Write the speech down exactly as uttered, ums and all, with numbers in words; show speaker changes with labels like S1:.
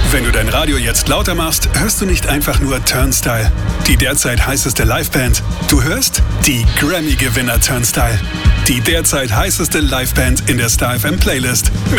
S1: Wenn du dein Radio jetzt lauter machst, hörst du nicht einfach nur Turnstile, die derzeit heißeste Liveband. Du hörst die Grammy-Gewinner Turnstile, die derzeit heißeste Liveband in der Star F M Playlist. Mit